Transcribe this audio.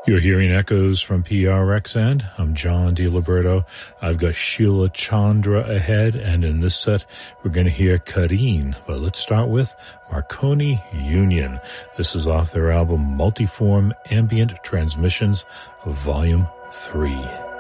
You're hearing echoes from PRXN. I'm John DiLiberto. I've got Sheila Chandra ahead, and in this set, we're going to hear Kareen. But let's start with Marconi Union. This is off their album Multiform Ambient Transmissions, Volume 3.